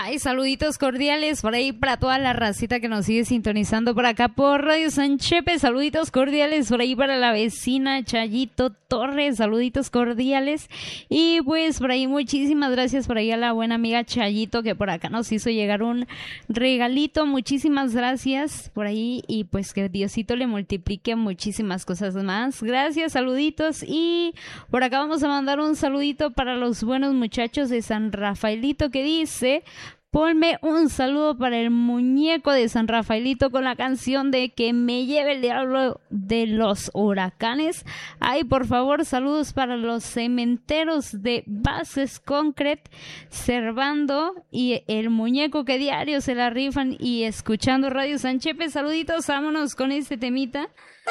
Ay, saluditos cordiales por ahí para toda la racita que nos sigue sintonizando por acá por Radio San Chepe. Saluditos cordiales por ahí para la vecina Chayito Torres. Saluditos cordiales. Y pues por ahí muchísimas gracias por ahí a la buena amiga Chayito que por acá nos hizo llegar un regalito. Muchísimas gracias por ahí y pues que Diosito le multiplique muchísimas cosas más. Gracias, saluditos. Y por acá vamos a mandar un saludito para los buenos muchachos de San Rafaelito que dice: ponme un saludo para el muñeco de San Rafaelito con la canción de Que me lleve el diablo de los huracanes. Ay, por favor, saludos para los cementeros de Bases Concrete, Servando y el muñeco que diario se la rifan y escuchando Radio San Chepe. Saluditos, vámonos con este temita.